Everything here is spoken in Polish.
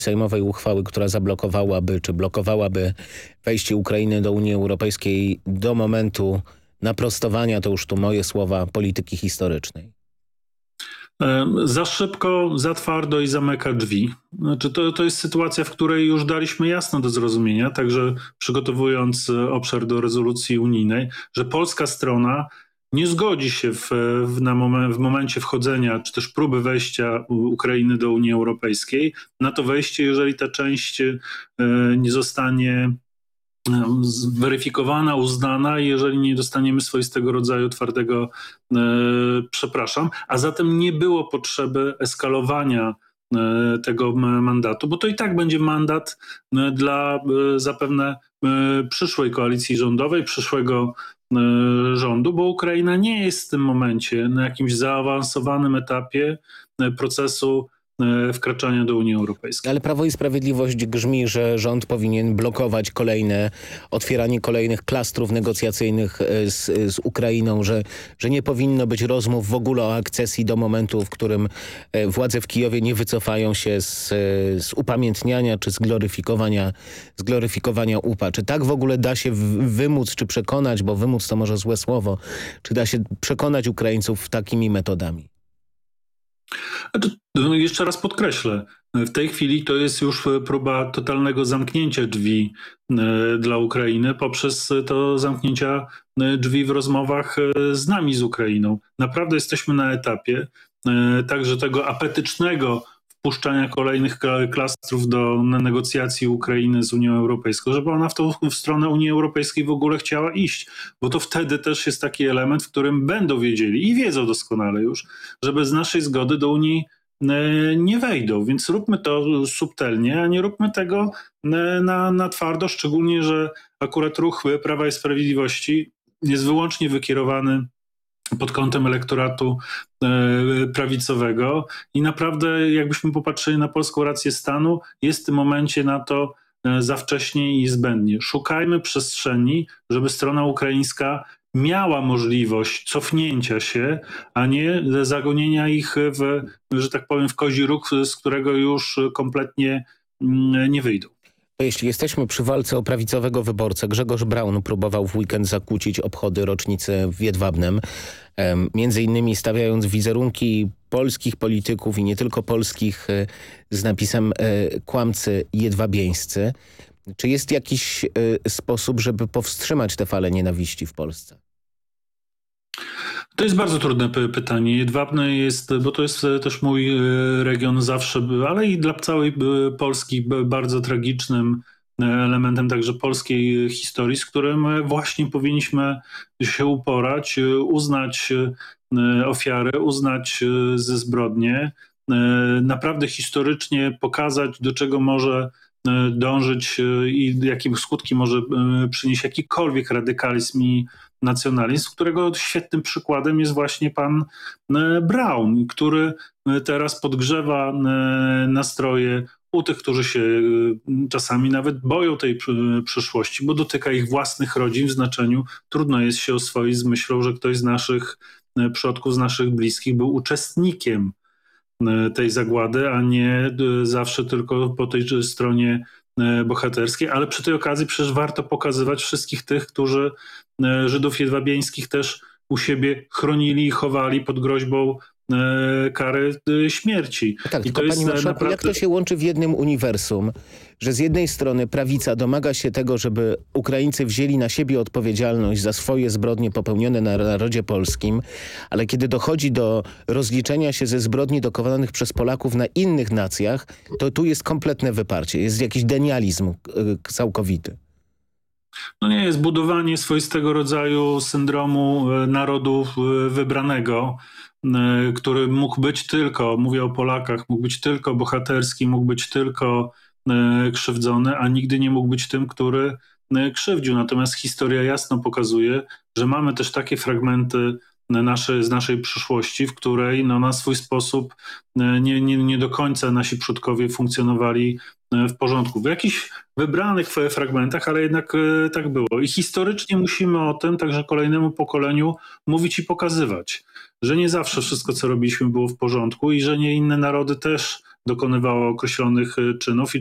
sejmowej uchwały, która zablokowałaby czy blokowałaby wejście Ukrainy do Unii Europejskiej do momentu naprostowania, to już tu moje słowa, polityki historycznej? Za szybko, za twardo i zamyka drzwi. Znaczy to jest sytuacja, w której już daliśmy jasno do zrozumienia, także przygotowując obszar do rezolucji unijnej, że polska strona nie zgodzi się w momencie wchodzenia, czy też próby wejścia Ukrainy do Unii Europejskiej na to wejście, jeżeli ta część nie zostanie zweryfikowana, uznana, jeżeli nie dostaniemy swoistego rodzaju twardego przepraszam, a zatem nie było potrzeby eskalowania tego mandatu, bo to i tak będzie mandat dla zapewne przyszłej koalicji rządowej, przyszłego rządu, bo Ukraina nie jest w tym momencie na jakimś zaawansowanym etapie procesu wkraczania do Unii Europejskiej. Ale Prawo i Sprawiedliwość grzmi, że rząd powinien blokować otwieranie kolejnych klastrów negocjacyjnych z Ukrainą, że nie powinno być rozmów w ogóle o akcesji do momentu, w którym władze w Kijowie nie wycofają się z upamiętniania czy z gloryfikowania UPA. Czy tak w ogóle da się wymóc czy przekonać, bo wymóc to może złe słowo, czy da się przekonać Ukraińców takimi metodami? Jeszcze raz podkreślę, w tej chwili to jest już próba totalnego zamknięcia drzwi dla Ukrainy poprzez to zamknięcia drzwi w rozmowach z nami, z Ukrainą. Naprawdę jesteśmy na etapie także tego apetycznego wpuszczania kolejnych klastrów do negocjacji Ukrainy z Unią Europejską, żeby ona w stronę Unii Europejskiej w ogóle chciała iść, bo to wtedy też jest taki element, w którym będą wiedzieli i wiedzą doskonale już, że bez naszej zgody do Unii nie wejdą, więc róbmy to subtelnie, a nie róbmy tego na twardo, szczególnie, że akurat ruch Prawa i Sprawiedliwości jest wyłącznie wykierowany pod kątem elektoratu prawicowego i naprawdę jakbyśmy popatrzyli na polską rację stanu, jest w tym momencie na to za wcześnie i zbędnie. Szukajmy przestrzeni, żeby strona ukraińska miała możliwość cofnięcia się, a nie zagonienia ich że tak powiem, w kozi róg, z którego już kompletnie nie wyjdą. Jeśli jesteśmy przy walce o prawicowego wyborcę, Grzegorz Braun próbował w weekend zakłócić obchody rocznicy w Jedwabnem, między innymi stawiając wizerunki polskich polityków i nie tylko polskich z napisem kłamcy jedwabieńscy. Czy jest jakiś sposób, żeby powstrzymać tę falę nienawiści w Polsce? To jest bardzo trudne pytanie. Jedwabne jest, bo to jest też mój region zawsze, ale i dla całej Polski bardzo tragicznym elementem także polskiej historii, z którym właśnie powinniśmy się uporać, uznać ofiary, uznać ze zbrodnie, naprawdę historycznie pokazać, do czego może dążyć i jakie skutki może przynieść jakikolwiek radykalizm i nacjonalizm, którego świetnym przykładem jest właśnie pan Braun, który teraz podgrzewa nastroje u tych, którzy się czasami nawet boją tej przyszłości, bo dotyka ich własnych rodzin w znaczeniu trudno jest się oswoić z myślą, że ktoś z naszych przodków, z naszych bliskich był uczestnikiem tej zagłady, a nie zawsze tylko po tej stronie bohaterskiej, ale przy tej okazji przecież warto pokazywać wszystkich tych, którzy Żydów jedwabieńskich też u siebie chronili i chowali pod groźbą kary śmierci. Tak, tylko panie marszałku, naprawdę... jak to się łączy w jednym uniwersum, że z jednej strony prawica domaga się tego, żeby Ukraińcy wzięli na siebie odpowiedzialność za swoje zbrodnie popełnione na narodzie polskim, ale kiedy dochodzi do rozliczenia się ze zbrodni dokonanych przez Polaków na innych nacjach, to tu jest kompletne wyparcie, jest jakiś denializm całkowity. No nie, jest budowanie swoistego rodzaju syndromu narodu wybranego, który mógł być tylko, mówię o Polakach, mógł być tylko bohaterski, mógł być tylko krzywdzony, a nigdy nie mógł być tym, który krzywdził. Natomiast historia jasno pokazuje, że mamy też takie fragmenty z naszej przyszłości, w której na swój sposób nie do końca nasi przodkowie funkcjonowali w porządku. W jakichś wybranych fragmentach, ale jednak tak było. I historycznie musimy o tym także kolejnemu pokoleniu mówić i pokazywać, że nie zawsze wszystko, co robiliśmy, było w porządku i że nie inne narody też dokonywała określonych czynów. I